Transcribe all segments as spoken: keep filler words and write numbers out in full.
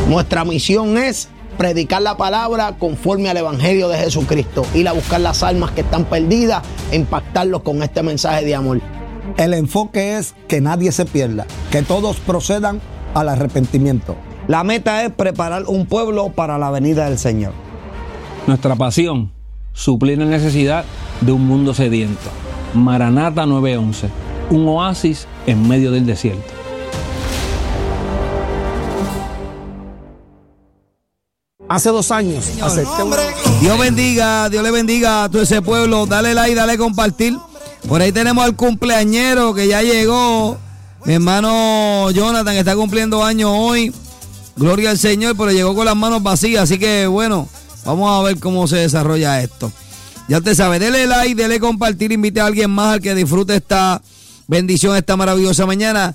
Nuestra misión es predicar la palabra conforme al Evangelio de Jesucristo, ir a buscar las almas que están perdidas e impactarlos con este mensaje de amor. El enfoque es que nadie se pierda, que todos procedan al arrepentimiento. La meta es preparar un pueblo para la venida del Señor. Nuestra pasión, suplir la necesidad de un mundo sediento. Maranata nueve once, un oasis en medio del desierto. Hace dos años acepté una... Dios bendiga, Dios le bendiga a todo ese pueblo. Dale like, dale compartir. Por ahí tenemos al cumpleañero que ya llegó. Mi hermano Jonathan, que está cumpliendo años hoy. Gloria al Señor, pero llegó con las manos vacías. Así que bueno, vamos a ver cómo se desarrolla esto. Ya usted sabe, dele like, dele compartir, invite a alguien más al que disfrute esta bendición, esta maravillosa mañana.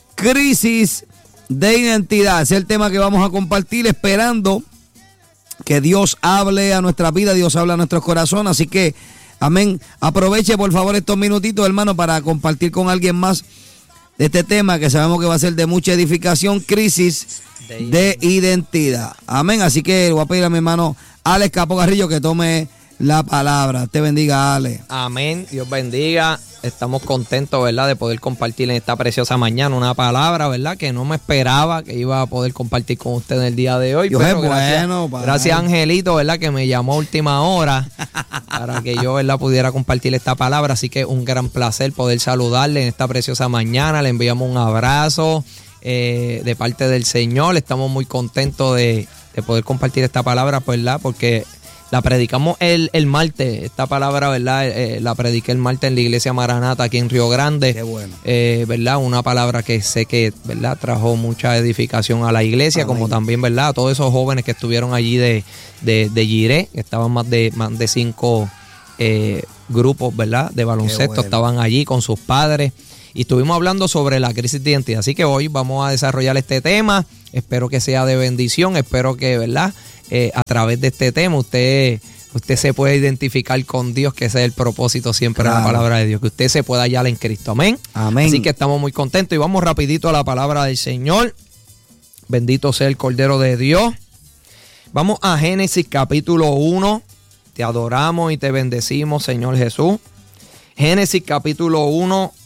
Crisis de identidad, ese es el tema que vamos a compartir, esperando que Dios hable a nuestra vida, Dios hable a nuestros corazones. Así que, amén, aproveche por favor estos minutitos, hermano, para compartir con alguien más de este tema que sabemos que va a ser de mucha edificación, crisis de identidad. Amén, así que voy a pedir a mi hermano Alex Capo Carrillo que tome la palabra. Te bendiga, Ale. Amén, Dios bendiga. Estamos contentos, ¿verdad?, de poder compartir en esta preciosa mañana una palabra, ¿verdad?, que no me esperaba que iba a poder compartir con usted en el día de hoy. Dios pero es gracias, bueno, padre. Gracias, Angelito, ¿verdad?, que me llamó a última hora para que yo, ¿verdad?, pudiera compartir esta palabra. Así que un gran placer poder saludarle en esta preciosa mañana. Le enviamos un abrazo eh, de parte del Señor. Estamos muy contentos de, de poder compartir esta palabra, ¿verdad?, porque la predicamos el, el martes, esta palabra, ¿verdad? Eh, la prediqué el martes en la iglesia Maranata aquí en Río Grande. Qué bueno. Eh, ¿verdad? Una palabra que sé que, ¿verdad?, trajo mucha edificación a la iglesia, amén, como también, ¿verdad?, a todos esos jóvenes que estuvieron allí de, de, de Giré, que estaban más de, más de cinco eh, grupos, ¿verdad?, de baloncesto, bueno, estaban allí con sus padres. Y estuvimos hablando sobre la crisis de identidad. Así que hoy vamos a desarrollar este tema. Espero que sea de bendición. Espero que, ¿verdad?, eh, a través de este tema usted, usted se pueda identificar con Dios, que ese es el propósito siempre, claro, de la palabra de Dios. Que usted se pueda hallar en Cristo. Amén. Amén. Así que estamos muy contentos y vamos rapidito a la palabra del Señor. Bendito sea el Cordero de Dios. Vamos a Génesis capítulo uno. Te adoramos y te bendecimos, Señor Jesús. Génesis capítulo uno.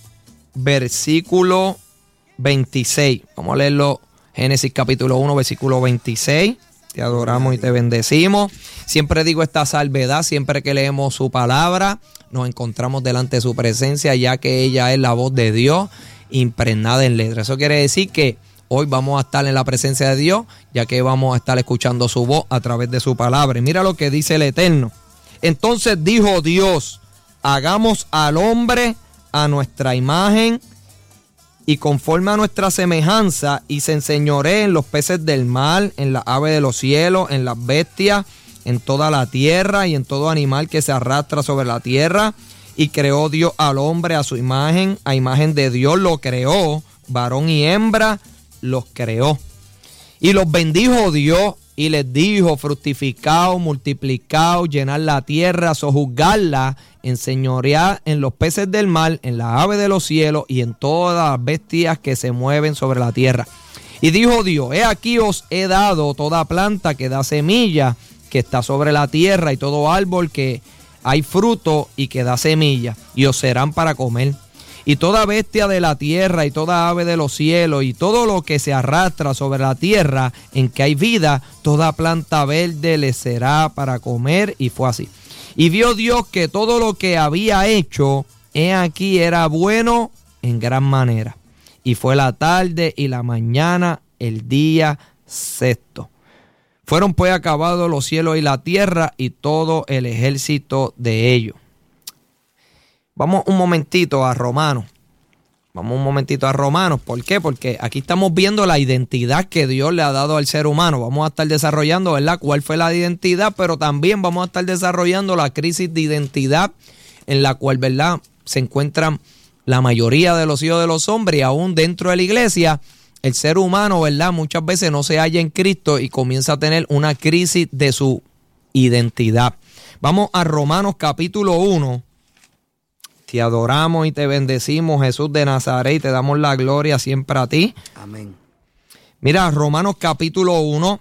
Versículo veintiséis. Vamos a leerlo. Génesis capítulo uno, versículo veintiséis. Te adoramos y te bendecimos. Siempre digo esta salvedad, siempre que leemos su palabra, nos encontramos delante de su presencia, ya que ella es la voz de Dios impregnada en letra. Eso quiere decir que hoy vamos a estar en la presencia de Dios, ya que vamos a estar escuchando su voz a través de su palabra. Y mira lo que dice el Eterno. Entonces dijo Dios, hagamos al hombre a nuestra imagen y conforme a nuestra semejanza, y se enseñoree en los peces del mar, en las aves de los cielos, en las bestias, en toda la tierra y en todo animal que se arrastra sobre la tierra. Y creó Dios al hombre a su imagen, a imagen de Dios lo creó, varón y hembra los creó. Y los bendijo Dios y les dijo, fructificaos, multiplicaos, llenad la tierra, sojuzgadla, enseñoread en los peces del mar, en las aves de los cielos y en todas las bestias que se mueven sobre la tierra. Y dijo Dios, he aquí os he dado toda planta que da semilla, que está sobre la tierra, y todo árbol que hay fruto y que da semilla, y os serán para comer. Y toda bestia de la tierra y toda ave de los cielos y todo lo que se arrastra sobre la tierra en que hay vida, toda planta verde le será para comer. Y fue así. Y vio Dios que todo lo que había hecho, he aquí, era bueno en gran manera. Y fue la tarde y la mañana el día sexto. Fueron pues acabados los cielos y la tierra y todo el ejército de ellos. Vamos un momentito a Romanos. Vamos un momentito a Romanos. ¿Por qué? Porque aquí estamos viendo la identidad que Dios le ha dado al ser humano. Vamos a estar desarrollando, ¿verdad?, cuál fue la identidad, pero también vamos a estar desarrollando la crisis de identidad en la cual, ¿verdad?, se encuentran la mayoría de los hijos de los hombres, y aún dentro de la iglesia, el ser humano, ¿verdad?, muchas veces no se halla en Cristo y comienza a tener una crisis de su identidad. Vamos a Romanos capítulo uno. Te adoramos y te bendecimos, Jesús de Nazaret, y te damos la gloria siempre a ti. Amén. Mira, Romanos capítulo uno,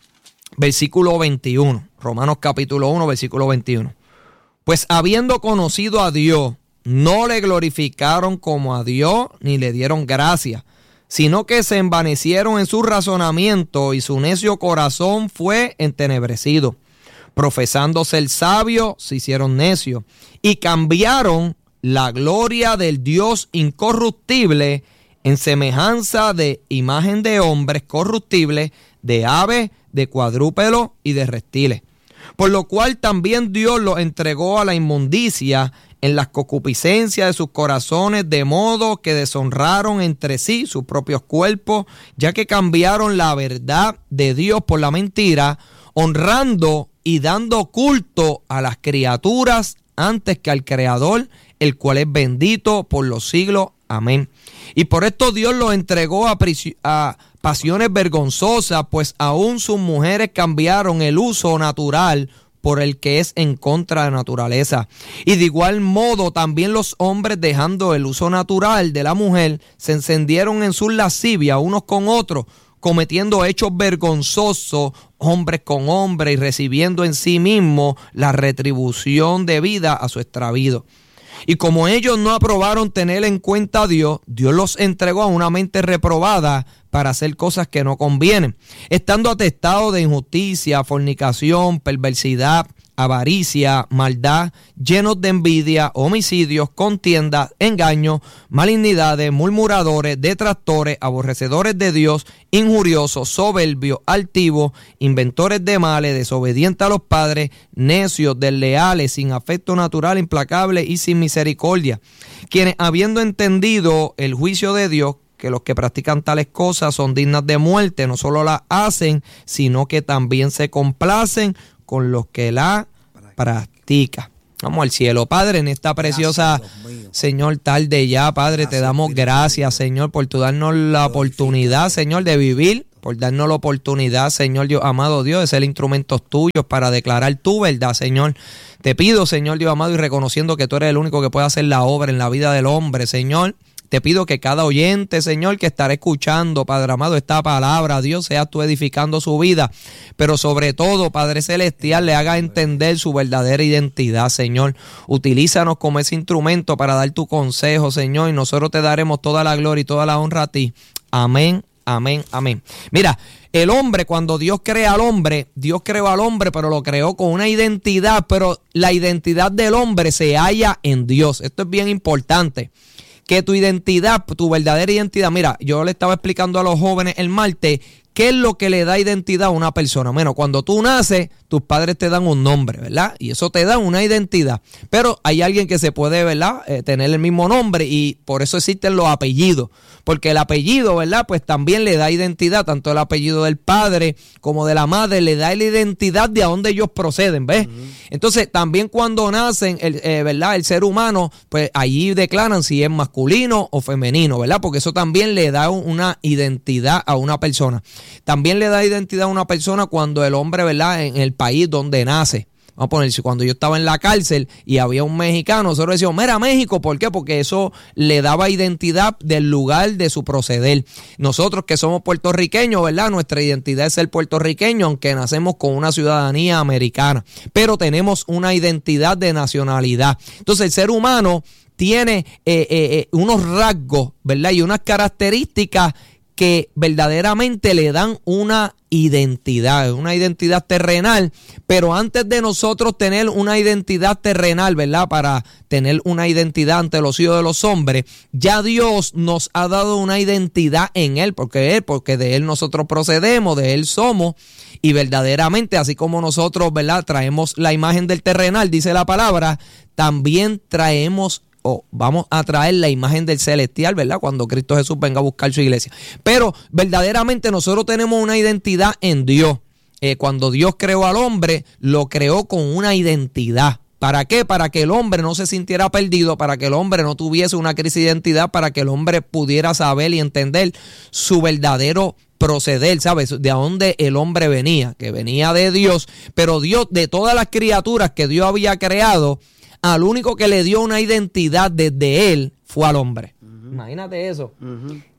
versículo veintiuno. Romanos capítulo uno, versículo veintiuno. Pues habiendo conocido a Dios, no le glorificaron como a Dios ni le dieron gracia, sino que se envanecieron en su razonamiento y su necio corazón fue entenebrecido. Profesando ser sabios, se hicieron necios y cambiaron la gloria del Dios incorruptible en semejanza de imagen de hombres corruptibles, de aves, de cuadrúpedos y de reptiles. Por lo cual también Dios los entregó a la inmundicia en las concupiscencias de sus corazones, de modo que deshonraron entre sí sus propios cuerpos, ya que cambiaron la verdad de Dios por la mentira, honrando y dando culto a las criaturas antes que al Creador, el cual es bendito por los siglos. Amén. Y por esto Dios los entregó a, a pasiones vergonzosas, pues aún sus mujeres cambiaron el uso natural por el que es en contra de la naturaleza. Y de igual modo también los hombres, dejando el uso natural de la mujer, se encendieron en sus lascivias unos con otros, cometiendo hechos vergonzosos, hombres con hombres, y recibiendo en sí mismos la retribución debida a su extravío. Y como ellos no aprobaron tener en cuenta a Dios, Dios los entregó a una mente reprobada para hacer cosas que no convienen, estando atestados de injusticia, fornicación, perversidad, avaricia, maldad, llenos de envidia, homicidios, contiendas, engaños, malignidades, murmuradores, detractores, aborrecedores de Dios, injuriosos, soberbios, altivos, inventores de males, desobedientes a los padres, necios, desleales, sin afecto natural, implacables y sin misericordia, quienes habiendo entendido el juicio de Dios, que los que practican tales cosas son dignas de muerte, no solo las hacen, sino que también se complacen con los que la practican. Vamos al cielo, Padre, en esta preciosa, Señor, tarde ya, Padre, te damos gracias, Señor, por tu darnos la oportunidad, Señor, de vivir, por darnos la oportunidad, Señor Dios, amado Dios, de ser instrumentos tuyos para declarar tu verdad, Señor. Te pido, Señor Dios amado, y reconociendo que tú eres el único que puede hacer la obra en la vida del hombre, Señor, te pido que cada oyente, Señor, que estará escuchando, Padre amado, esta palabra, Dios, seas tú edificando su vida, pero sobre todo, Padre celestial, le haga entender su verdadera identidad, Señor. Utilízanos como ese instrumento para dar tu consejo, Señor, y nosotros te daremos toda la gloria y toda la honra a ti. Amén, amén, amén. Mira, el hombre, cuando Dios crea al hombre, Dios creó al hombre, pero lo creó con una identidad, pero la identidad del hombre se halla en Dios. Esto es bien importante. Que tu identidad, tu verdadera identidad, mira, yo le estaba explicando a los jóvenes el martes, ¿qué es lo que le da identidad a una persona? Bueno, cuando tú naces, tus padres te dan un nombre, ¿verdad? Y eso te da una identidad. Pero hay alguien que se puede, ¿verdad? Eh, tener el mismo nombre y por eso existen los apellidos. Porque el apellido, ¿verdad? Pues también le da identidad, tanto el apellido del padre como de la madre, le da la identidad de a dónde ellos proceden, ¿ves? Uh-huh. Entonces, también cuando nacen, el, eh, ¿verdad? El ser humano, pues allí declaran si es masculino o femenino, ¿verdad? Porque eso también le da una identidad a una persona. También le da identidad a una persona cuando el hombre, ¿verdad? En el país donde nace. Vamos a poner, cuando yo estaba en la cárcel y había un mexicano, nosotros decíamos, mira, México, ¿por qué? Porque eso le daba identidad del lugar de su proceder. Nosotros que somos puertorriqueños, ¿verdad? Nuestra identidad es ser puertorriqueño, aunque nacemos con una ciudadanía americana, pero tenemos una identidad de nacionalidad. Entonces el ser humano tiene eh, eh, eh, unos rasgos, ¿verdad? Y unas características que verdaderamente le dan una identidad, una identidad terrenal, pero antes de nosotros tener una identidad terrenal, ¿verdad? Para tener una identidad ante los hijos de los hombres, ya Dios nos ha dado una identidad en Él, porque Él, porque de Él nosotros procedemos, de Él somos, y verdaderamente, así como nosotros, ¿verdad? Traemos la imagen del terrenal, dice la palabra, también traemos o vamos a traer la imagen del celestial, ¿verdad? Cuando Cristo Jesús venga a buscar su iglesia. Pero verdaderamente nosotros tenemos una identidad en Dios. Eh, cuando Dios creó al hombre, lo creó con una identidad. ¿Para qué? Para que el hombre no se sintiera perdido, para que el hombre no tuviese una crisis de identidad, para que el hombre pudiera saber y entender su verdadero proceder, ¿sabes? De dónde el hombre venía, que venía de Dios. Pero Dios, de todas las criaturas que Dios había creado, al único que le dio una identidad desde él fue al hombre. Uh-huh. Imagínate eso. Uh-huh.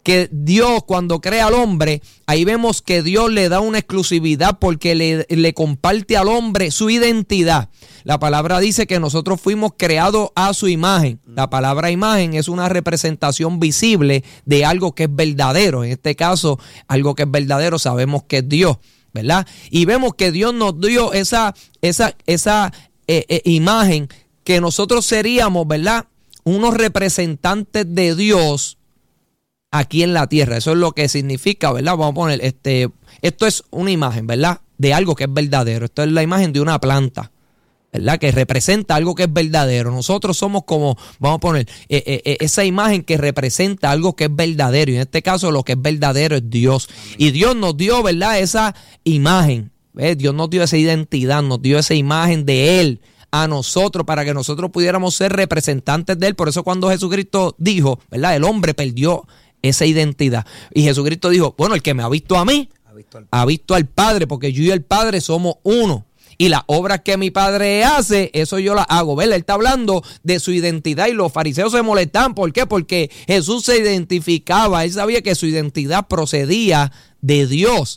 que Dios cuando crea al hombre, ahí vemos que Dios le da una exclusividad porque le, le comparte al hombre su identidad. La palabra dice que nosotros fuimos creados a su imagen. La palabra imagen es una representación visible de algo que es verdadero. En este caso, algo que es verdadero sabemos que es Dios, ¿verdad? Y vemos que Dios nos dio esa, esa, esa eh, eh, imagen que nosotros seríamos, ¿verdad?, unos representantes de Dios aquí en la tierra. Eso es lo que significa, ¿verdad? Vamos a poner, este, esto es una imagen, ¿verdad?, de algo que es verdadero. Esto es la imagen de una planta, ¿verdad?, que representa algo que es verdadero. Nosotros somos como, vamos a poner, eh, eh, esa imagen que representa algo que es verdadero. Y en este caso lo que es verdadero es Dios. Amén. Y Dios nos dio, ¿verdad?, esa imagen. ¿Ves? Dios nos dio esa identidad, nos dio esa imagen de Él a nosotros para que nosotros pudiéramos ser representantes de Él. Por eso cuando Jesucristo dijo, ¿verdad?, el hombre perdió esa identidad. Y Jesucristo dijo, bueno, el que me ha visto a mí, ha visto al, ha visto al Padre, porque yo y el Padre somos uno. Y las obras que mi Padre hace, eso yo las hago. ¿Verdad? Él está hablando de su identidad y los fariseos se molestan. ¿Por qué? Porque Jesús se identificaba. Él sabía que su identidad procedía de Dios.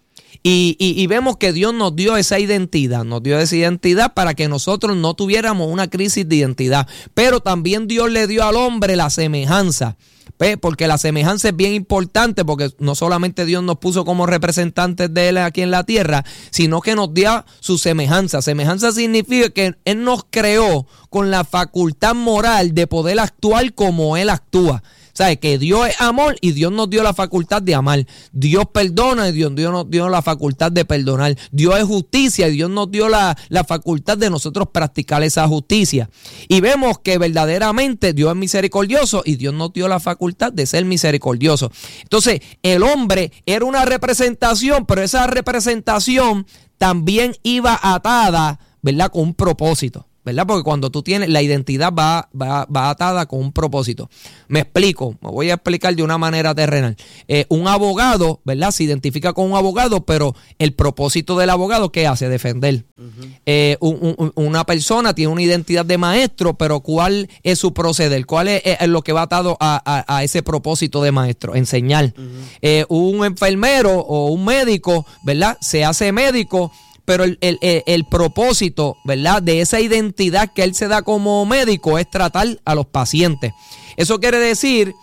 Y, y, y vemos que Dios nos dio esa identidad, nos dio esa identidad para que nosotros no tuviéramos una crisis de identidad. Pero también Dios le dio al hombre la semejanza. ¿Ves? Porque la semejanza es bien importante, porque no solamente Dios nos puso como representantes de Él aquí en la tierra, sino que nos dio su semejanza. Semejanza significa que Él nos creó con la facultad moral de poder actuar como Él actúa. ¿Sabes? Que Dios es amor y Dios nos dio la facultad de amar. Dios perdona y Dios, Dios nos dio la facultad de perdonar. Dios es justicia y Dios nos dio la, la facultad de nosotros practicar esa justicia. Y vemos que verdaderamente Dios es misericordioso y Dios nos dio la facultad de ser misericordioso. Entonces, el hombre era una representación, pero esa representación también iba atada, ¿verdad?, con un propósito. ¿Verdad? Porque cuando tú tienes, la identidad va, va, va atada con un propósito. Me explico, me voy a explicar de una manera terrenal. Eh, un abogado, ¿verdad?, se identifica con un abogado, pero el propósito del abogado, ¿qué hace? Defender. Uh-huh. Eh, un, un, una persona tiene una identidad de maestro, pero ¿cuál es su proceder? ¿Cuál es, es lo que va atado a, a, a ese propósito de maestro? Enseñar. Uh-huh. Eh, un enfermero o un médico, ¿verdad?, se hace médico, pero el, el, el, el propósito, ¿verdad?, de esa identidad que él se da como médico es tratar a los pacientes. Eso quiere decir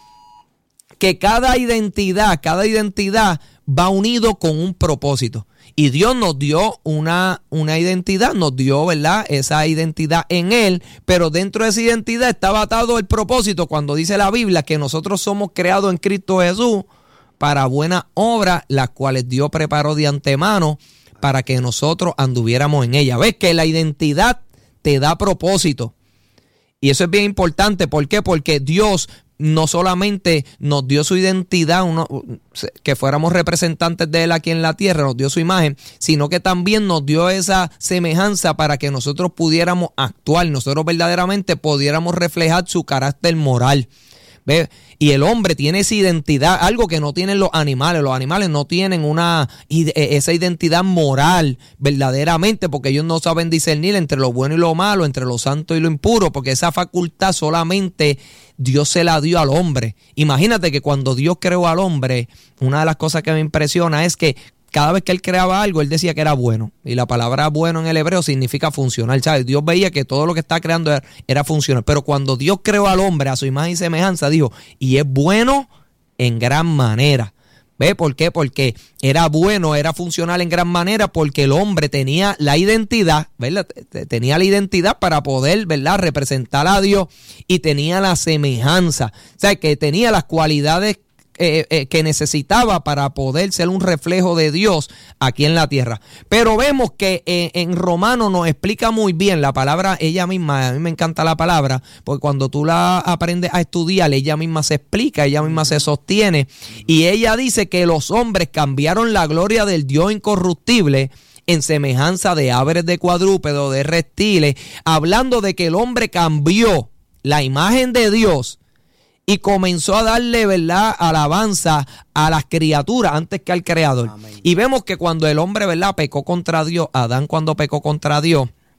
que cada identidad, cada identidad va unido con un propósito. Y Dios nos dio una, una identidad, nos dio, ¿verdad?, esa identidad en Él, pero dentro de esa identidad estaba atado el propósito cuando dice la Biblia que nosotros somos creados en Cristo Jesús para buenas obras, las cuales Dios preparó de antemano para que nosotros anduviéramos en ella. ¿Ves? Que la identidad te da propósito. Y eso es bien importante. ¿Por qué? Porque Dios no solamente nos dio su identidad, uno, que fuéramos representantes de Él aquí en la tierra, nos dio su imagen, sino que también nos dio esa semejanza para que nosotros pudiéramos actuar, nosotros verdaderamente pudiéramos reflejar su carácter moral. ¿Ves? Y el hombre tiene esa identidad, algo que no tienen los animales. Los animales no tienen una esa identidad moral verdaderamente, porque ellos no saben discernir entre lo bueno y lo malo, entre lo santo y lo impuro, porque esa facultad solamente Dios se la dio al hombre. Imagínate que cuando Dios creó al hombre, una de las cosas que me impresiona es que cada vez que Él creaba algo, Él decía que era bueno. Y la palabra bueno en el hebreo significa funcional, ¿sabes? Dios veía que todo lo que estaba creando era, era funcional. Pero cuando Dios creó al hombre a su imagen y semejanza, dijo, y es bueno en gran manera. ¿Ve? ¿Por qué? Porque era bueno, era funcional en gran manera, porque el hombre tenía la identidad, ¿verdad? Tenía la identidad para poder, ¿verdad?, representar a Dios, y tenía la semejanza. O sea, que tenía las cualidades Eh, eh, que necesitaba para poder ser un reflejo de Dios aquí en la tierra. Pero vemos que eh, en Romanos nos explica muy bien la palabra, ella misma, a mí me encanta la palabra, porque cuando tú la aprendes a estudiar, ella misma se explica, ella misma se sostiene, y ella dice que los hombres cambiaron la gloria del Dios incorruptible en semejanza de aves, de cuadrúpedos, de reptiles, hablando de que el hombre cambió la imagen de Dios y comenzó a darle, ¿verdad?, alabanza a las criaturas antes que al Creador. Amén. Y vemos que cuando el hombre, ¿verdad?, pecó contra Dios, Adán cuando pecó contra Dios,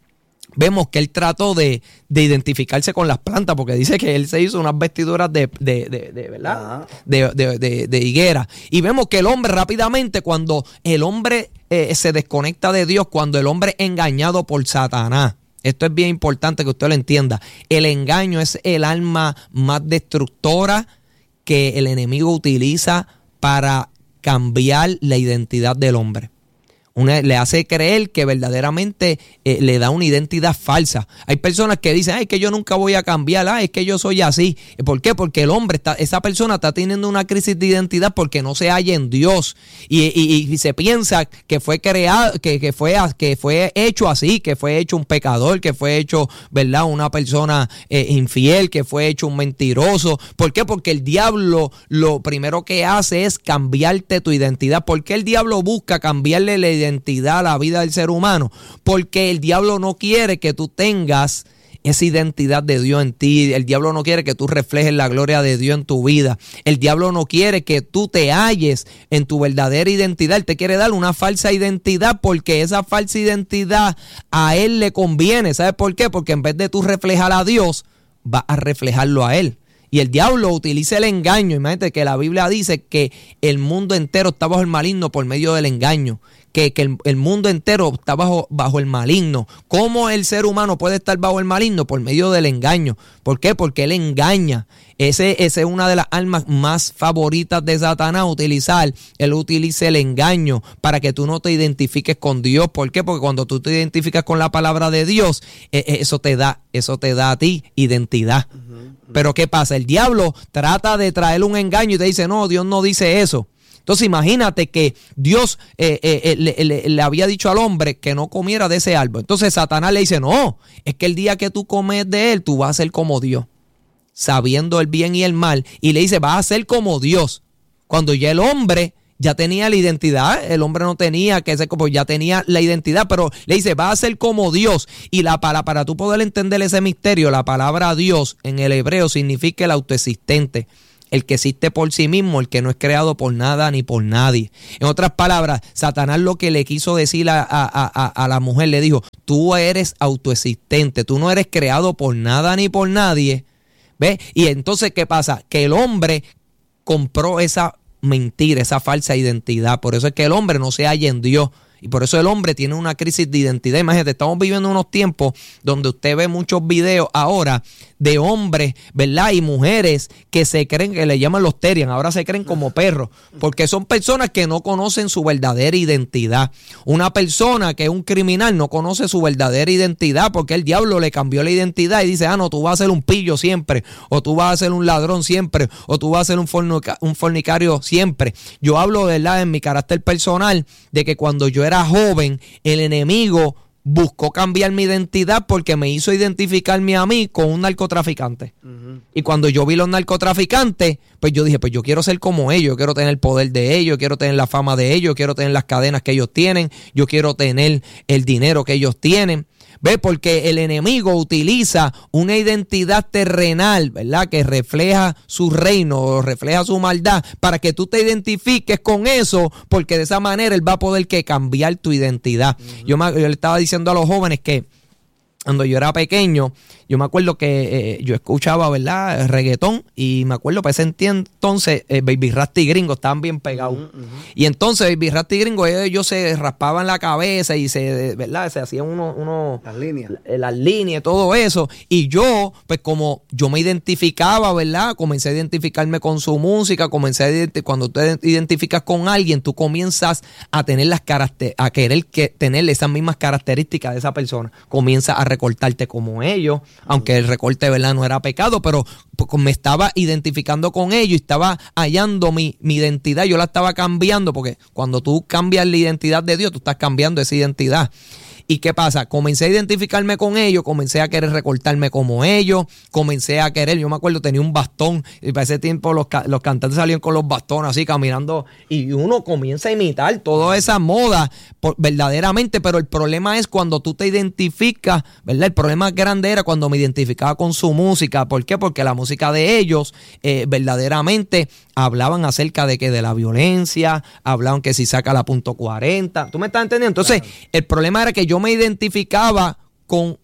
vemos que él trató de, de identificarse con las plantas, porque dice que él se hizo unas vestiduras de, de, de, de ¿verdad? De, de, de, de higuera. Y vemos que el hombre rápidamente, cuando el hombre eh, se desconecta de Dios, cuando el hombre es engañado por Satanás, esto es bien importante que usted lo entienda, el engaño es el arma más destructora que el enemigo utiliza para cambiar la identidad del hombre. Una, le hace creer que verdaderamente eh, le da una identidad falsa. Hay personas que dicen, ay, es que yo nunca voy a cambiar, ay, es que yo soy así. ¿Por qué? Porque el hombre, está, esa persona está teniendo una crisis de identidad porque no se halla en Dios. Y, y, y se piensa que fue creado, que, que, fue, que fue hecho así, que fue hecho un pecador, que fue hecho, ¿verdad?, una persona eh, infiel, que fue hecho un mentiroso. ¿Por qué? Porque el diablo lo primero que hace es cambiarte tu identidad. ¿Por qué el diablo busca cambiarle la identidad a la vida del ser humano? Porque el diablo no quiere que tú tengas esa identidad de Dios en ti. El diablo no quiere que tú reflejes la gloria de Dios en tu vida. El diablo no quiere que tú te halles en tu verdadera identidad. Él te quiere dar una falsa identidad, porque esa falsa identidad a él le conviene. ¿Sabes por qué? Porque en vez de tú reflejar a Dios, vas a reflejarlo a él. Y el diablo utiliza el engaño. Imagínate que la Biblia dice que el mundo entero está bajo el maligno por medio del engaño. Que, que el, el mundo entero está bajo, bajo el maligno. ¿Cómo el ser humano puede estar bajo el maligno? Por medio del engaño. ¿Por qué? Porque él engaña. Ese, ese es una de las armas más favoritas de Satanás, utilizar. Él utiliza el engaño para que tú no te identifiques con Dios. ¿Por qué? Porque cuando tú te identificas con la palabra de Dios, eh, eso te da, eso te da a ti identidad. Uh-huh, uh-huh. Pero ¿qué pasa? El diablo trata de traer un engaño y te dice, no, Dios no dice eso. Entonces imagínate que Dios eh, eh, le, le, le había dicho al hombre que no comiera de ese árbol. Entonces Satanás le dice, no, es que el día que tú comes de él, tú vas a ser como Dios, sabiendo el bien y el mal. Y le dice, vas a ser como Dios. Cuando ya el hombre ya tenía la identidad, el hombre no tenía que ser como, ya tenía la identidad, pero le dice, vas a ser como Dios. Y la para, para tú poder entender ese misterio, la palabra Dios en el hebreo significa el autoexistente, el que existe por sí mismo, el que no es creado por nada ni por nadie. En otras palabras, Satanás lo que le quiso decir a, a, a, a la mujer, le dijo, tú eres autoexistente, tú no eres creado por nada ni por nadie. ¿Ves? Y entonces, ¿qué pasa? Que el hombre compró esa mentira, esa falsa identidad. Por eso es que el hombre no se halla en Dios. Y por eso el hombre tiene una crisis de identidad. Imagínate, estamos viviendo unos tiempos donde usted ve muchos videos ahora de hombres, ¿verdad? Y mujeres que se creen, que le llaman los terian, ahora se creen como perros, porque son personas que no conocen su verdadera identidad. Una persona que es un criminal no conoce su verdadera identidad porque el diablo le cambió la identidad y dice, ah, no, tú vas a ser un pillo siempre, o tú vas a ser un ladrón siempre, o tú vas a ser un, fornica, un fornicario siempre. Yo hablo, ¿verdad?, en mi carácter personal, de que cuando yo era era joven, el enemigo buscó cambiar mi identidad porque me hizo identificarme a mí con un narcotraficante. Uh-huh. Y cuando yo vi los narcotraficantes, pues yo dije, pues yo quiero ser como ellos, yo quiero tener el poder de ellos, quiero tener la fama de ellos, quiero tener las cadenas que ellos tienen, yo quiero tener el dinero que ellos tienen. ¿Ves? Porque el enemigo utiliza una identidad terrenal, ¿verdad?, que refleja su reino, refleja su maldad, para que tú te identifiques con eso, porque de esa manera él va a poder que cambiar tu identidad. Uh-huh. Yo, me, yo le estaba diciendo a los jóvenes que cuando yo era pequeño, yo me acuerdo que eh, yo escuchaba, ¿verdad?, reggaetón, y me acuerdo para ese entonces eh, Baby Rasta y Gringo estaban bien pegados. Uh-huh, uh-huh. Y entonces Baby Rasta y Gringo, ellos, ellos se raspaban la cabeza y se, ¿verdad?, se hacían unos... Uno, las líneas. Las líneas, todo eso. Y yo, pues como yo me identificaba, ¿verdad?, comencé a identificarme con su música, comencé a identificar, cuando te identificas con alguien, tú comienzas a tener las caracter- a querer que, tener esas mismas características de esa persona. Comienzas a recortarte como ellos, aunque el recorte, ¿verdad?, no era pecado, pero me estaba identificando con ellos y estaba hallando mi, mi identidad, yo la estaba cambiando, porque cuando tú cambias la identidad de Dios, tú estás cambiando esa identidad. ¿Y qué pasa? Comencé a identificarme con ellos, comencé a querer recortarme como ellos, comencé a querer, yo me acuerdo, tenía un bastón, y para ese tiempo los, los cantantes salían con los bastones así caminando, y uno comienza a imitar toda esa moda por, verdaderamente, pero el problema es cuando tú te identificas, ¿verdad? El problema grande era cuando me identificaba con su música. ¿Por qué? Porque la música de ellos eh, verdaderamente hablaban acerca de que de la violencia, hablaban que si saca la punto cuarenta, ¿tú me estás entendiendo? Entonces, claro, el problema era que yo me identificaba con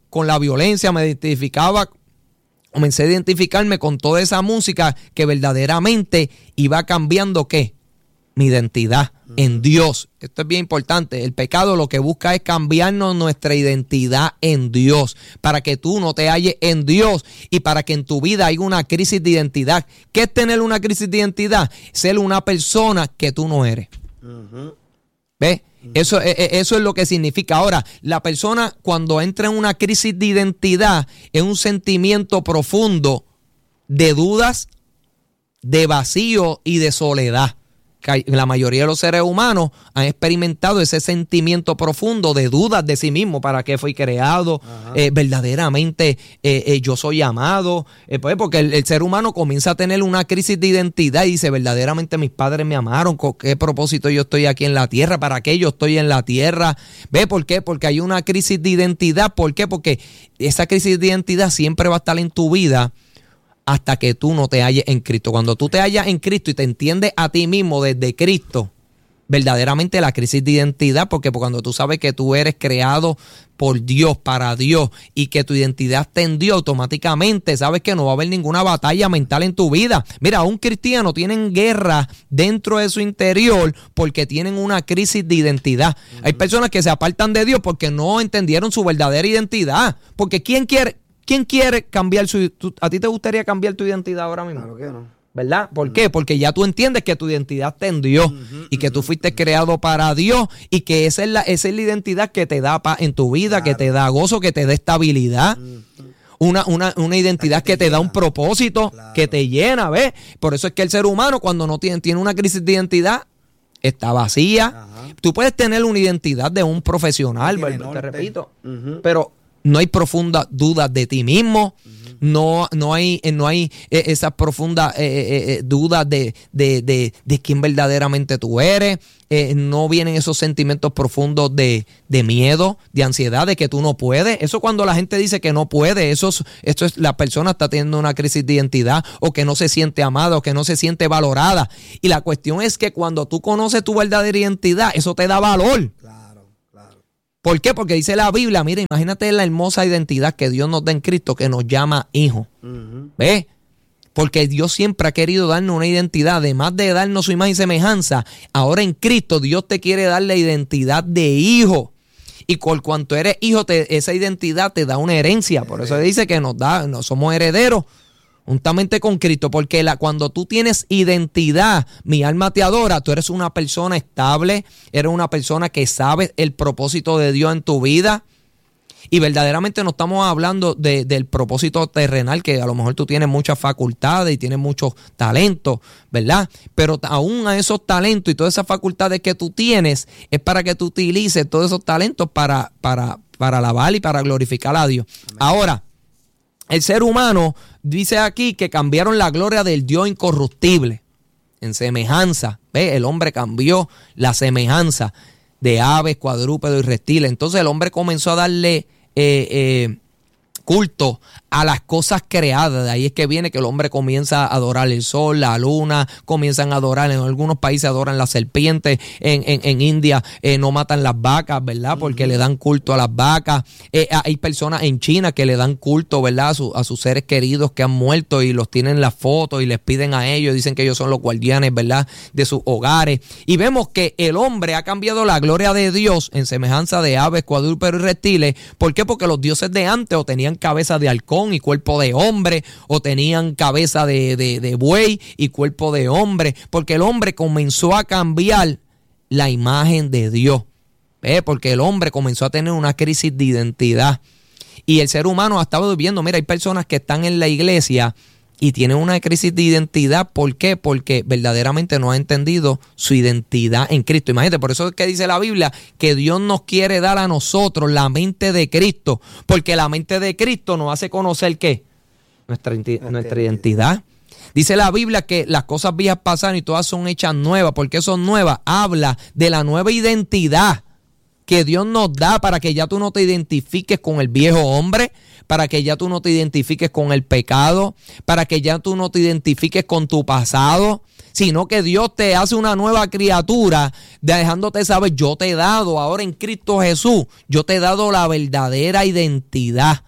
con la violencia, me identificaba, comencé a identificarme con toda esa música que verdaderamente iba cambiando, ¿qué? Mi identidad en Dios. Esto es bien importante. El pecado lo que busca es cambiarnos nuestra identidad en Dios, para que tú no te halles en Dios y para que en tu vida haya una crisis de identidad. ¿Qué es tener una crisis de identidad? Ser una persona que tú no eres. Uh-huh. ¿Ves? Uh-huh. Eso, eso es lo que significa. Ahora, la persona cuando entra en una crisis de identidad es un sentimiento profundo de dudas, de vacío y de soledad. La mayoría de los seres humanos han experimentado ese sentimiento profundo de dudas de sí mismo. ¿Para qué fui creado? Eh, verdaderamente eh, eh, yo soy amado. Eh, pues porque el, el ser humano comienza a tener una crisis de identidad y dice, verdaderamente mis padres me amaron. ¿Con qué propósito yo estoy aquí en la tierra? ¿Para qué yo estoy en la tierra? ¿Ve por qué? Porque hay una crisis de identidad. ¿Por qué? Porque esa crisis de identidad siempre va a estar en tu vida hasta que tú no te halles en Cristo. Cuando tú te hallas en Cristo y te entiendes a ti mismo desde Cristo, verdaderamente la crisis de identidad, porque cuando tú sabes que tú eres creado por Dios, para Dios, y que tu identidad está en Dios, automáticamente sabes que no va a haber ninguna batalla mental en tu vida. Mira, un cristiano tienen guerra dentro de su interior porque tienen una crisis de identidad. Uh-huh. Hay personas que se apartan de Dios porque no entendieron su verdadera identidad. Porque ¿quién quiere... ¿Quién quiere cambiar su... Tu, ¿A ti te gustaría cambiar tu identidad ahora mismo? Claro que no. ¿Verdad? ¿Por qué? Porque ya tú entiendes que tu identidad está en Dios uh-huh, y que tú fuiste creado para Dios y que esa es la, esa es la identidad que te da paz en tu vida, claro, que te da gozo, que te da estabilidad. Uh-huh. Una, una, una identidad que te, que te da un propósito, claro, que te llena, ¿ves? Por eso es que el ser humano cuando no tiene, tiene una crisis de identidad está vacía. Ajá. Tú puedes tener una identidad de un profesional, ¿verdad? Te repito, uh-huh, pero no hay profundas dudas de ti mismo, uh-huh, no, no hay, no hay eh, esas profundas eh, eh, dudas de, de, de, de quién verdaderamente tú eres, eh, no vienen esos sentimientos profundos de, de miedo, de ansiedad, de que tú no puedes. Eso cuando la gente dice que no puede, eso es, esto es la persona está teniendo una crisis de identidad o que no se siente amada o que no se siente valorada. Y la cuestión es que cuando tú conoces tu verdadera identidad, eso te da valor. ¿Por qué? Porque dice la Biblia, mira, imagínate la hermosa identidad que Dios nos da en Cristo, que nos llama hijo. Uh-huh. ¿Ves? Porque Dios siempre ha querido darnos una identidad, además de darnos su imagen y semejanza. Ahora en Cristo Dios te quiere dar la identidad de hijo. Y por cuanto eres hijo, te, esa identidad te da una herencia. Por eso dice que nos da, no somos herederos juntamente con Cristo, porque la, cuando tú tienes identidad, mi alma te adora, tú eres una persona estable, eres una persona que sabe el propósito de Dios en tu vida, y verdaderamente no estamos hablando de, del propósito terrenal, que a lo mejor tú tienes muchas facultades y tienes muchos talentos, ¿verdad? Pero aún a esos talentos y todas esas facultades que tú tienes, es para que tú utilices todos esos talentos para, para, para alabar y para glorificar a Dios. Amén. Ahora, el ser humano dice aquí que cambiaron la gloria del Dios incorruptible en semejanza. ¿Ve? El hombre cambió la semejanza de aves, cuadrúpedos y reptiles. Entonces el hombre comenzó a darle eh, eh, culto a las cosas creadas. De ahí es que viene que el hombre comienza a adorar el sol, la luna, comienzan a adorar, en algunos países adoran las serpientes, en, en, en India eh, no matan las vacas, ¿verdad? Porque uh-huh, le dan culto a las vacas. Eh, hay personas en China que le dan culto, ¿verdad? A, su, a sus seres queridos que han muerto y los tienen en las fotos y les piden a ellos, dicen que ellos son los guardianes, ¿verdad? De sus hogares. Y vemos que el hombre ha cambiado la gloria de Dios en semejanza de aves, cuadrúpedos y reptiles. ¿Por qué? Porque los dioses de antes o tenían cabeza de halcón y cuerpo de hombre, o tenían cabeza de, de, de buey y cuerpo de hombre, porque el hombre comenzó a cambiar la imagen de Dios. ¿Ve? Porque el hombre comenzó a tener una crisis de identidad y el ser humano ha estado viviendo. Mira, hay personas que están en la iglesia y tienen una crisis de identidad. ¿Por qué? Porque verdaderamente no han entendido su identidad en Cristo. Imagínate, por eso es que dice la Biblia que Dios nos quiere dar a nosotros la mente de Cristo, porque la mente de Cristo nos hace conocer ¿qué? Nuestra, nuestra identidad. Dice la Biblia que las cosas viejas pasaron y todas son hechas nuevas. ¿Por qué son nuevas? Habla de la nueva identidad que Dios nos da para que ya tú no te identifiques con el viejo hombre, para que ya tú no te identifiques con el pecado, para que ya tú no te identifiques con tu pasado, sino que Dios te hace una nueva criatura, dejándote saber, yo te he dado ahora en Cristo Jesús, yo te he dado la verdadera identidad.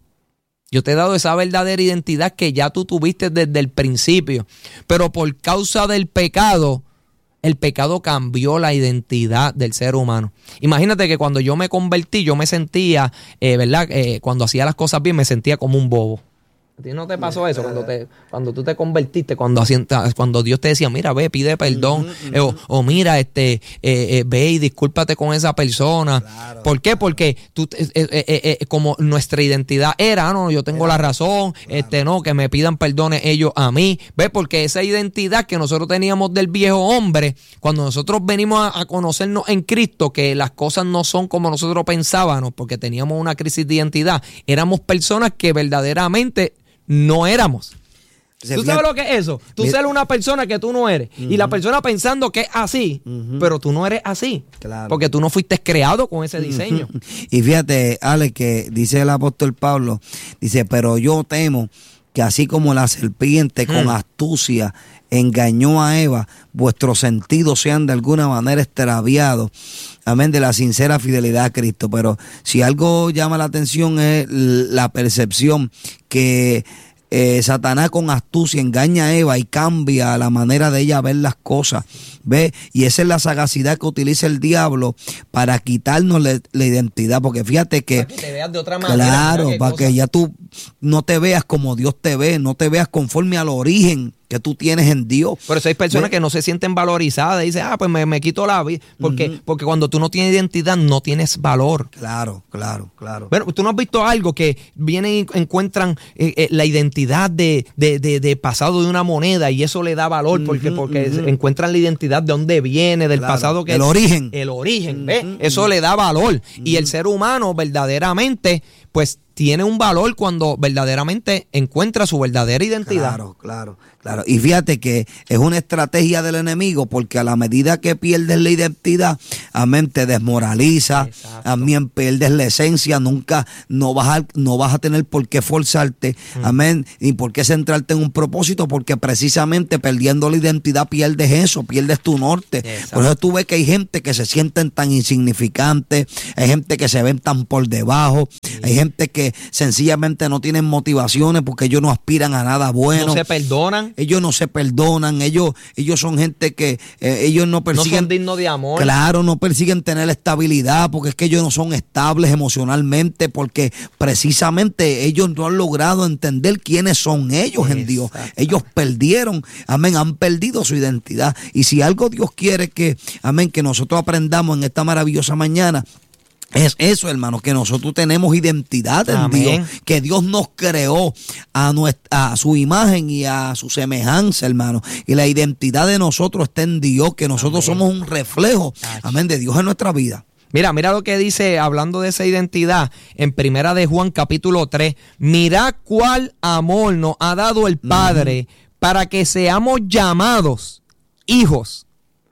Yo te he dado esa verdadera identidad que ya tú tuviste desde el principio. Pero por causa del pecado, el pecado cambió la identidad del ser humano. Imagínate que cuando yo me convertí, yo me sentía, eh, ¿verdad? Eh, cuando hacía las cosas bien, me sentía como un bobo. ¿A ti no te pasó eso cuando, te, cuando tú te convertiste, cuando, cuando Dios te decía, mira, ve, pide perdón, uh-huh, uh-huh. O, o mira, este, eh, eh, ve y discúlpate con esa persona? Claro, ¿por qué? Claro. Porque tú, eh, eh, eh, eh, como nuestra identidad era, no, yo tengo era, la razón, claro. este, no, que me pidan perdones ellos a mí, ve, porque esa identidad que nosotros teníamos del viejo hombre, cuando nosotros venimos a, a conocernos en Cristo, que las cosas no son como nosotros pensábamos, porque teníamos una crisis de identidad, éramos personas que verdaderamente no éramos. ¿Tú sabes lo que es eso? Tú ser una persona que tú no eres. Uh-huh. Y la persona pensando que es así, uh-huh. pero tú no eres así. Claro. Porque tú no fuiste creado con ese diseño. Uh-huh. Y fíjate, Ale, que dice el apóstol Pablo, dice, pero yo temo que así como la serpiente uh-huh. con astucia engañó a Eva, vuestros sentidos sean de alguna manera extraviados. Amén, de la sincera fidelidad a Cristo. Pero si algo llama la atención es la percepción que eh, Satanás con astucia engaña a Eva y cambia la manera de ella ver las cosas. ¿Ve? Y esa es la sagacidad que utiliza el diablo para quitarnos la, la identidad. Porque fíjate que... Para que te veas de otra manera. Claro, para cosa. Que ya tú no te veas como Dios te ve, no te veas conforme al origen que tú tienes en Dios. Por eso hay personas ¿Ve? Que no se sienten valorizadas y dicen, ah, pues me, me quito la vida. Porque, uh-huh. porque cuando tú no tienes identidad, no tienes valor. Claro, claro, claro. Bueno, tú no has visto algo que vienen y encuentran eh, eh, la identidad de, de, de, de pasado de una moneda y eso le da valor porque, uh-huh, porque uh-huh. encuentran la identidad de dónde viene, del claro, pasado que el origen. El origen, ¿ves? Uh-huh. Eso le da valor. Uh-huh. Y el ser humano verdaderamente, pues, tiene un valor cuando verdaderamente encuentra su verdadera identidad. Claro, claro, claro. Y fíjate que es una estrategia del enemigo porque a la medida que pierdes la identidad, amén, te desmoraliza, exacto. Amén, pierdes la esencia, nunca, no vas a, no vas a tener por qué forzarte, mm. amén, ni por qué centrarte en un propósito porque precisamente perdiendo la identidad pierdes eso, pierdes tu norte. Exacto. Por eso tú ves que hay gente que se sienten tan insignificantes, hay gente que se ven tan por debajo, sí. Hay gente que sencillamente no tienen motivaciones porque ellos no aspiran a nada bueno. No se perdonan. Ellos no se perdonan. Ellos, ellos son gente que eh, ellos no persiguen. No son dignos de amor. Claro, no persiguen tener estabilidad porque es que ellos no son estables emocionalmente porque precisamente ellos no han logrado entender quiénes son ellos en Dios. Ellos perdieron, amén, han perdido su identidad. Y si algo Dios quiere que, amén, que nosotros aprendamos en esta maravillosa mañana, es eso, hermano, que nosotros tenemos identidad en Amén. Dios, que Dios nos creó a, nuestra, a su imagen y a su semejanza, hermano, y la identidad de nosotros está en Dios, que nosotros Amén. Somos un reflejo, amén, de Dios en nuestra vida. Mira, mira lo que dice, hablando de esa identidad, en Primera de Juan capítulo tres, mirad cuál amor nos ha dado el Padre uh-huh. para que seamos llamados hijos.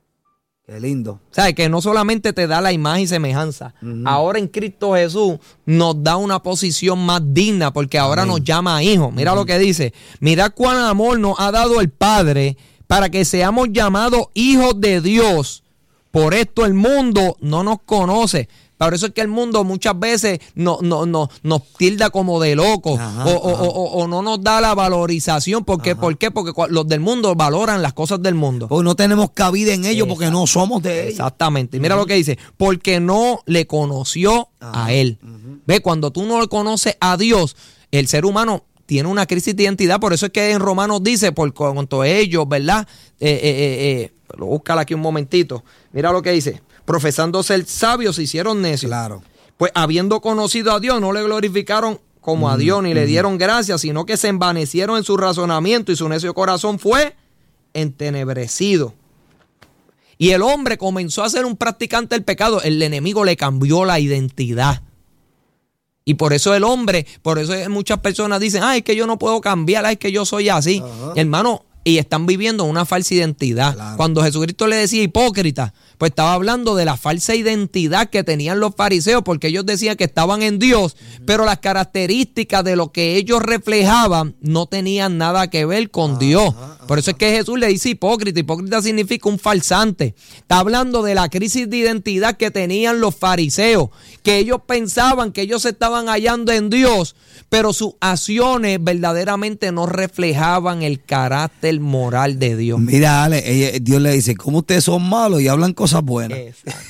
Qué lindo. ¿Sabes? Que no solamente te da la imagen y semejanza. Uh-huh. Ahora en Cristo Jesús nos da una posición más digna porque ahora Amén. Nos llama hijos. Mira uh-huh. lo que dice. Mira cuán amor nos ha dado el Padre para que seamos llamados hijos de Dios. Por esto el mundo no nos conoce. Por eso es que el mundo muchas veces no, no, no, nos tilda como de locos ajá, o, o, o, o no nos da la valorización. ¿Por qué? ¿Por qué? Porque los del mundo valoran las cosas del mundo. Pues no tenemos cabida en ellos porque no somos de ellos. Exactamente. Y mira uh-huh. lo que dice. Porque no le conoció ajá. a él. Uh-huh. Ve, cuando tú no le conoces a Dios, el ser humano tiene una crisis de identidad. Por eso es que en Romanos dice, por cuanto ellos, ¿verdad? Eh, eh, eh, eh, búscala aquí un momentito. Mira lo que dice. Profesando ser sabios, se hicieron necios. Claro. Pues habiendo conocido a Dios, no le glorificaron como uh-huh, a Dios, ni uh-huh. le dieron gracias, sino que se envanecieron en su razonamiento y su necio corazón fue entenebrecido. Y el hombre comenzó a ser un practicante del pecado. El enemigo le cambió la identidad. Y por eso el hombre, por eso muchas personas dicen, ay, es que yo no puedo cambiar, ay, es que yo soy así. Uh-huh. Hermano, y están viviendo una falsa identidad. Claro. Cuando Jesucristo le decía hipócrita, pues estaba hablando de la falsa identidad que tenían los fariseos, porque ellos decían que estaban en Dios, pero las características de lo que ellos reflejaban no tenían nada que ver con ajá, Dios. Ajá. Por eso es que Jesús le dice hipócrita. Hipócrita significa un falsante. Está hablando de la crisis de identidad que tenían los fariseos, que ellos pensaban que ellos se estaban hallando en Dios, pero sus acciones verdaderamente no reflejaban el carácter moral de Dios. Mira, Ale, ella, Dios le dice, ¿cómo ustedes son malos y hablan cosas buenas?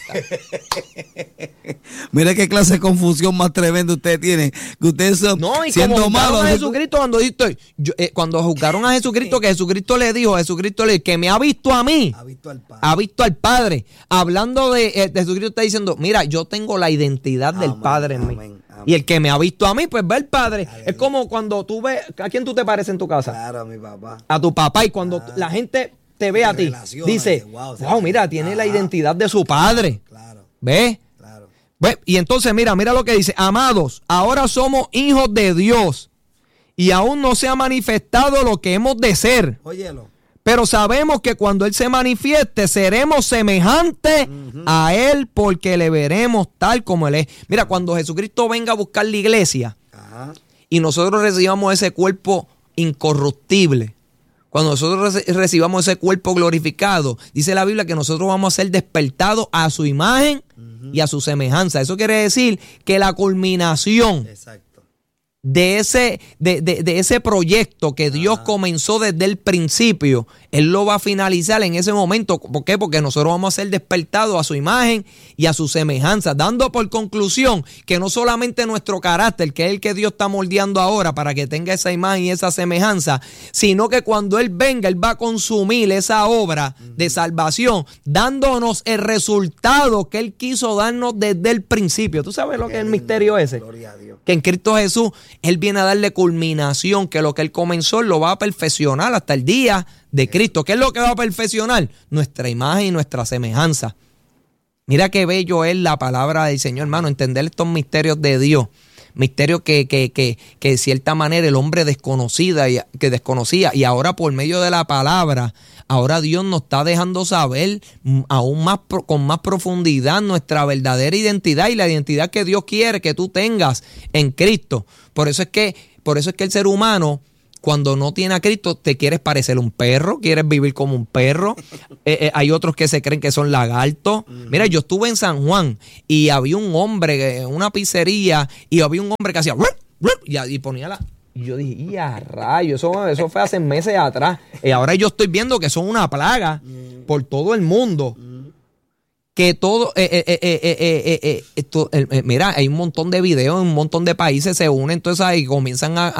Mira qué clase de confusión más tremenda ustedes tienen, que ustedes son no, y siendo como malos. A Jesucristo, cuando, yo, eh, cuando juzgaron a Jesucristo, que Jesucristo le dijo, Jesucristo le dijo, que me ha visto a mí, ha visto al Padre. Ha visto al Padre. Hablando de, eh, de Jesucristo está diciendo, mira, yo tengo la identidad amén, del Padre en mí. Amén. Y el que me ha visto a mí, pues ve al Padre. Aleluya. Es como cuando tú ves, ¿a quién tú te pareces en tu casa? Claro, a mi papá. A tu papá. Y cuando claro. la gente te ve a ti, dice, wow, wow mira, tiene ajá. la identidad de su padre. Claro. ¿Ves? Claro. ¿Ves? Y entonces, mira, mira lo que dice. Amados, ahora somos hijos de Dios y aún no se ha manifestado lo que hemos de ser. Óyelo. Pero sabemos que cuando Él se manifieste, seremos semejantes uh-huh. a Él porque le veremos tal como Él es. Mira, cuando Jesucristo venga a buscar la iglesia uh-huh. y nosotros recibamos ese cuerpo incorruptible, cuando nosotros reci- recibamos ese cuerpo glorificado, dice la Biblia que nosotros vamos a ser despertados a su imagen uh-huh. y a su semejanza. Eso quiere decir que la culminación Exacto. de ese, de, de, de ese proyecto que Dios ah. comenzó desde el principio, Él lo va a finalizar en ese momento. ¿Por qué? Porque nosotros vamos a ser despertados a su imagen y a su semejanza, dando por conclusión que no solamente nuestro carácter, que es el que Dios está moldeando ahora para que tenga esa imagen y esa semejanza, sino que cuando Él venga, Él va a consumir esa obra uh-huh. de salvación, dándonos el resultado que Él quiso darnos desde el principio. ¿Tú sabes lo Qué que es el misterio ese? Gloria a Dios. Que en Cristo Jesús Él viene a darle culminación, que lo que Él comenzó lo va a perfeccionar hasta el día de Cristo. ¿Qué es lo que va a perfeccionar? Nuestra imagen y nuestra semejanza. Mira qué bello es la palabra del Señor, hermano, entender estos misterios de Dios. Misterios que, que, que, que de cierta manera el hombre desconocida y, que desconocía, y ahora por medio de la palabra, ahora Dios nos está dejando saber aún más con más profundidad nuestra verdadera identidad y la identidad que Dios quiere que tú tengas en Cristo. Por eso es que, por eso es que el ser humano, cuando no tiene a Cristo, te quieres parecer un perro, quieres vivir como un perro. Eh, eh, hay otros que se creen que son lagartos. Uh-huh. Mira, yo estuve en San Juan y había un hombre en una pizzería y había un hombre que hacía y, y ponía la... Y yo dije, ¡y a rayo! Eso, eso fue hace meses atrás. Y ahora yo estoy viendo que son una plaga uh-huh. por todo el mundo. Uh-huh. Que todo, eh, eh, eh, eh, eh, eh, esto, eh, eh, mira, hay un montón de videos, un montón de países se unen, entonces ahí comienzan a, a,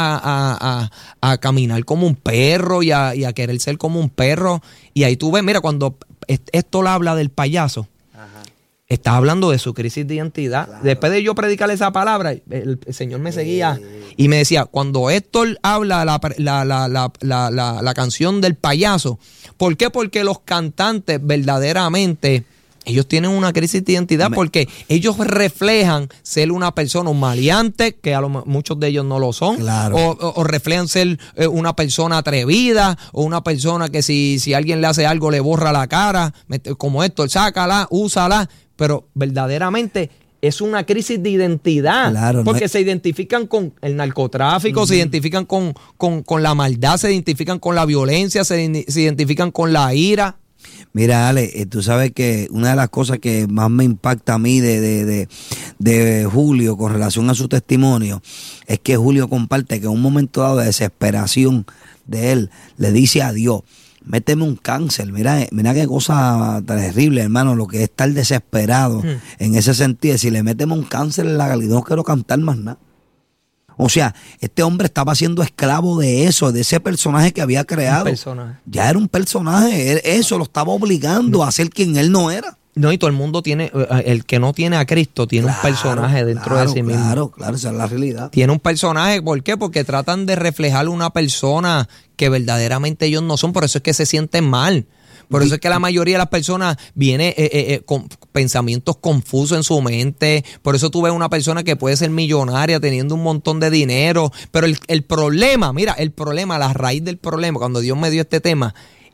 a, a, a caminar como un perro y a, y a querer ser como un perro. Y ahí tú ves, mira, cuando esto le habla del payaso, Ajá. está hablando de su crisis de identidad. Claro. Después de yo predicarle esa palabra, el, el Señor me seguía eh. y me decía, cuando Héctor habla la, la, la, la, la, la, la canción del payaso, ¿por qué? Porque los cantantes verdaderamente... Ellos tienen una crisis de identidad porque ellos reflejan ser una persona, un maleante, que a lo, muchos de ellos no lo son, claro. o, o, o reflejan ser una persona atrevida, o una persona que si, si alguien le hace algo le borra la cara, como esto, sácala, úsala, pero verdaderamente es una crisis de identidad, claro, porque no es... se identifican con el narcotráfico, uh-huh. se identifican con, con, con la maldad, se identifican con la violencia, se, se identifican con la ira. Mira, Ale, eh, tú sabes que una de las cosas que más me impacta a mí de, de, de, de Julio con relación a su testimonio es que Julio comparte que en un momento dado de desesperación de él le dice a Dios, méteme un cáncer. Mira, mira qué cosa terrible, hermano, lo que es estar desesperado hmm. en ese sentido. Si le metemos un cáncer en la garganta, no quiero cantar más nada. O sea, este hombre estaba siendo esclavo de eso, de ese personaje que había creado. Un personaje. Ya era un personaje, él, eso lo estaba obligando a ser quien él no era. No, y todo el mundo tiene, el que no tiene a Cristo tiene claro, un personaje dentro claro, de sí mismo. Claro, claro, esa es la realidad. Tiene un personaje, ¿por qué? Porque tratan de reflejar una persona que verdaderamente ellos no son, por eso es que se sienten mal. Por eso es que la mayoría de las personas viene eh, eh, eh, con pensamientos confusos en su mente. Por eso tú ves una persona que puede ser millonaria teniendo un montón de dinero. Pero el, el problema, mira, el problema, la raíz del problema, cuando Dios me dio este tema,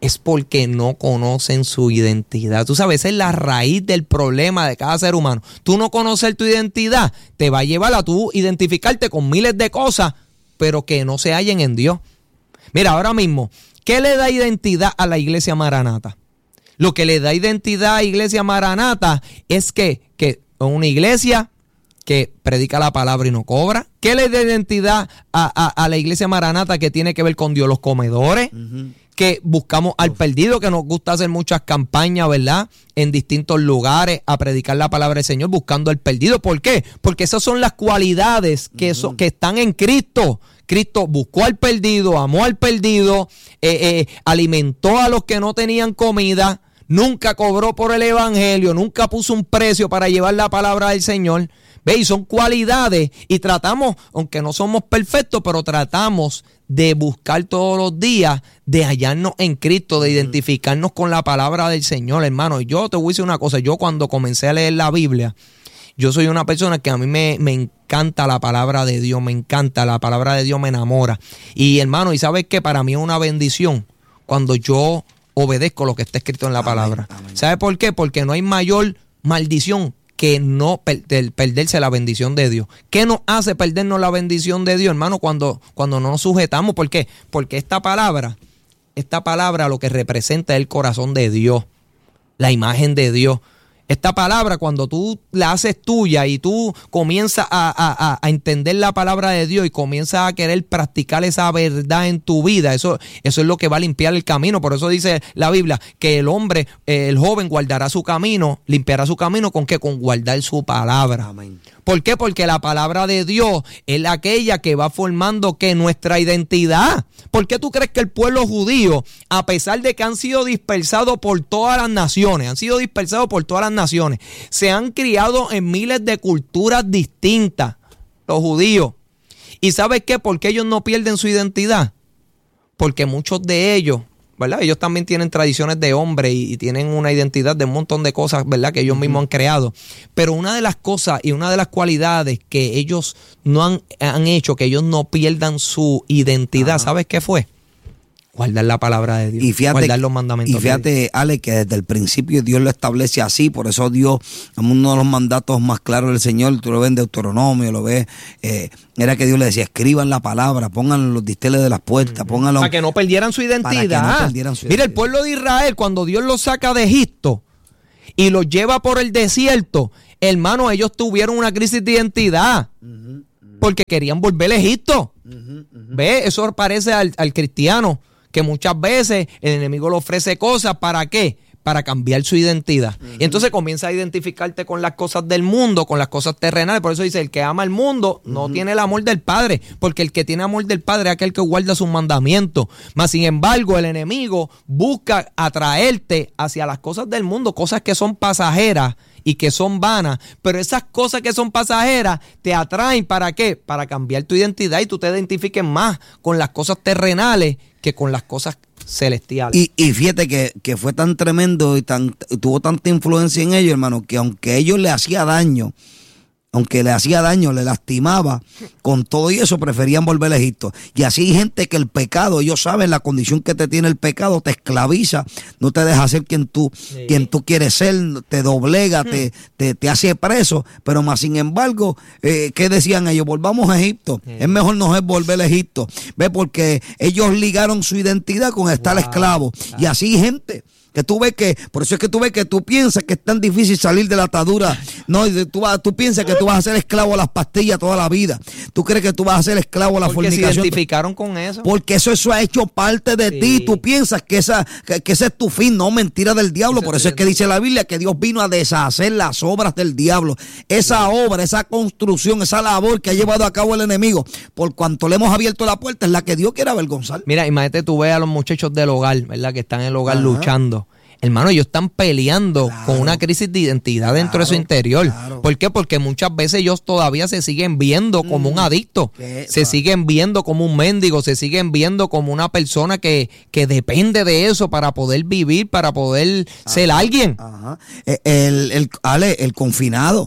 es porque no conocen su identidad. Tú sabes, esa es la raíz del problema de cada ser humano. Tú no conocer tu identidad te va a llevar a tú identificarte con miles de cosas, pero que no se hallen en Dios. Mira, ahora mismo, ¿qué le da identidad a la iglesia Maranata? Lo que le da identidad a la iglesia Maranata es que, que es una iglesia que predica la palabra y no cobra. ¿Qué le da identidad a, a, a la iglesia Maranata que tiene que ver con Dios? Los comedores. Uh-huh. Que buscamos al perdido, que nos gusta hacer muchas campañas, ¿verdad? En distintos lugares a predicar la palabra del Señor buscando al perdido. ¿Por qué? Porque esas son las cualidades que, uh-huh. so, que están en Cristo. Cristo buscó al perdido, amó al perdido, eh, eh, alimentó a los que no tenían comida, nunca cobró por el evangelio, nunca puso un precio para llevar la palabra del Señor. ¿Veis? Son cualidades y tratamos, aunque no somos perfectos, pero tratamos de buscar todos los días, de hallarnos en Cristo, de identificarnos con la palabra del Señor, hermano. Y yo te voy a decir una cosa, yo cuando comencé a leer la Biblia, yo soy una persona que a mí me, me encanta la palabra de Dios, me encanta, la palabra de Dios me enamora. Y hermano, ¿y sabes qué? Para mí es una bendición cuando yo obedezco lo que está escrito en la palabra. ¿Sabes por qué? Porque no hay mayor maldición que no per- perderse la bendición de Dios. ¿Qué nos hace perdernos la bendición de Dios, hermano? Cuando, cuando no nos sujetamos. ¿Por qué? Porque esta palabra, esta palabra lo que representa es el corazón de Dios, la imagen de Dios. Esta palabra, cuando tú la haces tuya y tú comienzas a, a, a entender la palabra de Dios y comienzas a querer practicar esa verdad en tu vida, eso, eso es lo que va a limpiar el camino. Por eso dice la Biblia que el hombre, eh, el joven guardará su camino, limpiará su camino ¿con qué? Con guardar su palabra. Amén. ¿Por qué? Porque la palabra de Dios es aquella que va formando que nuestra identidad. ¿Por qué tú crees que el pueblo judío, a pesar de que han sido dispersados por todas las naciones, han sido dispersados por todas las naciones, se han criado en miles de culturas distintas, los judíos? ¿Y sabes qué? ¿Por qué ellos no pierden su identidad? Porque muchos de ellos, ¿verdad? Ellos también tienen tradiciones de hombre y, y tienen una identidad de un montón de cosas, ¿verdad? Que ellos uh-huh. mismos han creado. Pero una de las cosas y una de las cualidades que ellos no han, han hecho, que ellos no pierdan su identidad, uh-huh. ¿sabes qué fue? Guardar la palabra de Dios, y fíjate, guardar los mandamientos. Y fíjate, Ale, que desde el principio Dios lo establece así, por eso Dios, uno de los mandatos más claros del Señor, tú lo ves en Deuteronomio, lo ves, eh, era que Dios le decía, escriban la palabra, pónganlo en los disteles de las puertas, pónganlo... Para que no perdieran su identidad. Para que no perdieran su identidad. Mira, el pueblo de Israel, cuando Dios los saca de Egipto y los lleva por el desierto, hermano, ellos tuvieron una crisis de identidad, uh-huh, uh-huh. porque querían volver a Egipto. Uh-huh, uh-huh. ¿Ves? Eso parece al, al cristiano, que muchas veces el enemigo le ofrece cosas, ¿para qué? Para cambiar su identidad. Uh-huh. Y entonces comienza a identificarte con las cosas del mundo, con las cosas terrenales. Por eso dice, el que ama el mundo no uh-huh. tiene el amor del Padre, porque el que tiene amor del Padre es aquel que guarda sus mandamientos. Mas, sin embargo, el enemigo busca atraerte hacia las cosas del mundo, cosas que son pasajeras y que son vanas, pero esas cosas que son pasajeras te atraen, ¿para qué? Para cambiar tu identidad y tú te identifiques más con las cosas terrenales que con las cosas celestiales. Y, y fíjate que, que fue tan tremendo y tan tuvo tanta influencia en ellos, hermano, que aunque ellos le hacía daño, aunque le hacía daño, le lastimaba, con todo y eso preferían volver a Egipto. Y así hay gente que el pecado, ellos saben la condición que te tiene el pecado, te esclaviza, no te deja ser quien tú, sí. quien tú quieres ser, te doblega, hmm. te, te, te hace preso, pero más sin embargo, eh, ¿qué decían ellos? Volvamos a Egipto, sí. es mejor no es volver a Egipto, ve, porque ellos ligaron su identidad con estar wow. esclavo, wow. y así hay gente que tú ves que, por eso es que tú ves que tú piensas que es tan difícil salir de la atadura, no, tú, vas, tú piensas que tú vas a ser esclavo a las pastillas toda la vida, tú crees que tú vas a ser esclavo a la porque fornicación. Porque se identificaron con eso. Porque eso, eso ha hecho parte de sí. ti, tú piensas que, esa, que, que ese es tu fin, no, mentira del diablo, eso por eso es que dice la Biblia que Dios vino a deshacer las obras del diablo, esa sí. obra, esa construcción, esa labor que ha llevado a cabo el enemigo, por cuanto le hemos abierto la puerta, es la que Dios quiere avergonzar. Mira, imagínate tú ves a los muchachos del hogar, ¿verdad? Que están en el hogar Ajá. luchando. Hermano, ellos están peleando claro. con una crisis de identidad claro, dentro de su interior. Claro. ¿Por qué? Porque muchas veces ellos todavía se siguen viendo como mm, un adicto, se va. siguen viendo como un mendigo, se siguen viendo como una persona que, que depende de eso para poder vivir, para poder ajá, ser alguien. Ajá. El, el, Ale, el confinado.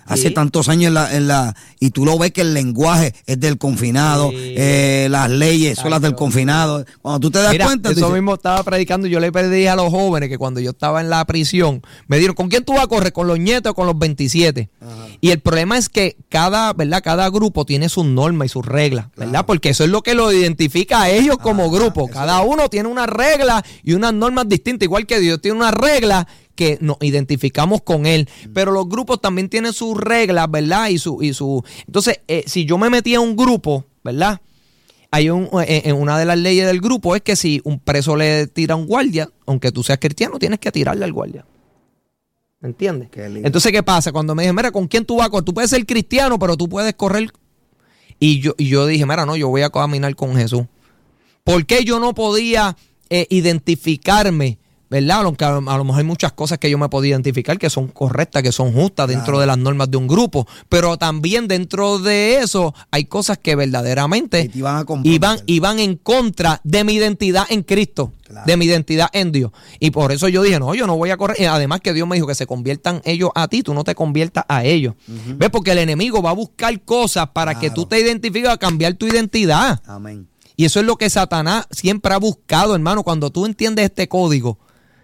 hace Sí. tantos años en la, en la, y tú lo ves que el lenguaje es del confinado, Sí. eh, las leyes son Ay, las del Dios confinado. Cuando tú te das Mira, cuenta, tú eso dices, mismo estaba predicando. Yo le pedí a los jóvenes que cuando yo estaba en la prisión, me dijeron, ¿con quién tú vas a correr? ¿Con los nietos o con los veintisiete? Ajá. Y el problema es que cada, ¿verdad? Cada grupo tiene sus normas y sus reglas, ¿verdad? Claro. Porque eso es lo que lo identifica a ellos ah, como grupo. Cada uno tiene una regla y unas normas distintas, igual que Dios tiene una regla que nos identificamos con él, pero los grupos también tienen sus reglas, ¿verdad? Y su, y su, entonces, eh, si yo me metí a un grupo, ¿verdad? Hay un, eh, en una de las leyes del grupo es que si un preso le tira a un guardia, aunque tú seas cristiano, tienes que tirarle al guardia. ¿Me entiendes? Qué Entonces, ¿qué pasa? Cuando me dije, mira, ¿con quién tú vas a correr? Tú puedes ser cristiano, pero tú puedes correr. Y yo, y yo dije, mira, no, yo voy a caminar con Jesús. ¿Por qué yo no podía eh, identificarme? ¿Verdad? Aunque a, a lo mejor hay muchas cosas que yo me puedo identificar que son correctas, que son justas dentro claro. de las normas de un grupo, pero también dentro de eso hay cosas que verdaderamente iban, iban, iban en contra de mi identidad en Cristo, claro. de mi identidad en Dios. Y por eso yo dije, no, yo no voy a correr. Y además que Dios me dijo que se conviertan ellos a ti, tú no te conviertas a ellos. Uh-huh. ¿Ves? Porque el enemigo va a buscar cosas para claro. que tú te identifiques, a cambiar tu identidad. Amén. Y eso es lo que Satanás siempre ha buscado, hermano. Cuando tú entiendes este código,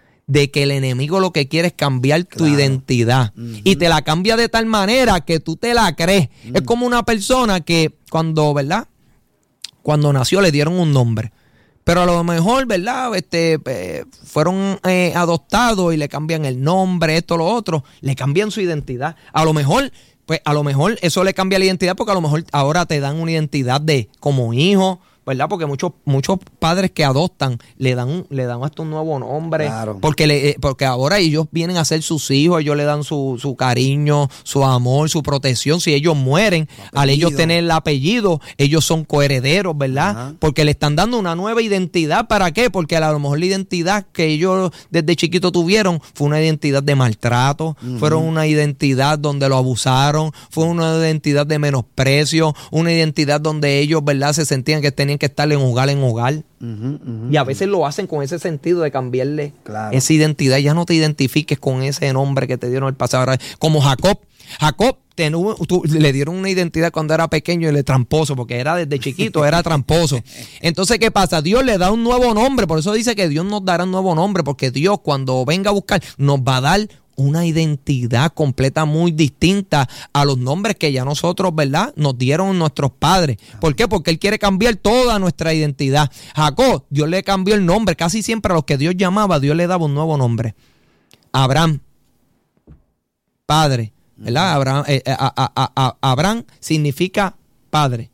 de que el enemigo lo que quiere es cambiar claro. tu identidad. Uh-huh. Y te la cambia de tal manera que tú te la crees. Uh-huh. Es como una persona que cuando, ¿verdad? Cuando nació le dieron un nombre. Pero a lo mejor, ¿verdad? Este, eh, fueron eh, adoptados y le cambian el nombre, esto, lo otro. Le cambian su identidad. A lo mejor, pues a lo mejor eso le cambia la identidad porque a lo mejor ahora te dan una identidad de como hijo, ¿verdad? Porque muchos muchos padres que adoptan le dan le dan hasta un nuevo nombre. Claro. Porque le, porque ahora ellos vienen a ser sus hijos, ellos le dan su, su cariño, su amor, su protección. Si ellos mueren, al ellos tener el apellido, ellos son coherederos, ¿verdad? Ajá. Porque le están dando una nueva identidad. ¿Para qué? Porque a lo mejor la identidad que ellos desde chiquito tuvieron fue una identidad de maltrato, uh-huh. fueron una identidad donde lo abusaron, fue una identidad de menosprecio, una identidad donde ellos, ¿verdad? Se sentían que tenían que estar en hogar en hogar. Uh-huh, uh-huh, y a veces uh-huh. lo hacen con ese sentido de cambiarle claro. esa identidad. Ya no te identifiques con ese nombre que te dieron el pasado. Como Jacob. Jacob ten, tú, le dieron una identidad cuando era pequeño y le tramposo, porque era desde chiquito, era tramposo. Entonces, ¿qué pasa? Dios le da un nuevo nombre. Por eso dice que Dios nos dará un nuevo nombre, porque Dios cuando venga a buscar nos va a dar una identidad completa muy distinta a los nombres que ya nosotros, ¿verdad?, nos dieron nuestros padres. ¿Por qué? Porque Él quiere cambiar toda nuestra identidad. Jacob, Dios le cambió el nombre. Casi siempre a los que Dios llamaba, Dios le daba un nuevo nombre. Abraham, padre, ¿verdad? Abraham, eh, a, a, a, a, Abraham significa padre.